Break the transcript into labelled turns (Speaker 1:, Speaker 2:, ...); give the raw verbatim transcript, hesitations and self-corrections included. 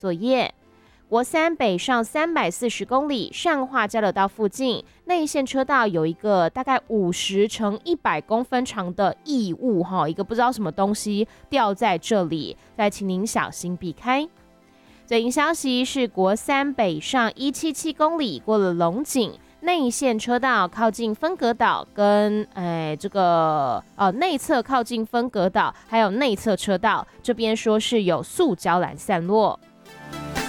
Speaker 1: 作业。国三北上三百四十公里，善化交流道附近内线车道有一个大概五十乘一百公分长的异物，一个不知道什么东西掉在这里，再请您小心避开。最新消息是国三北上一百七十七公里，过了龙井内线车道靠近分隔岛跟哎这个呃内侧靠近分隔岛，还有内侧车道这边说是有塑胶篮散落。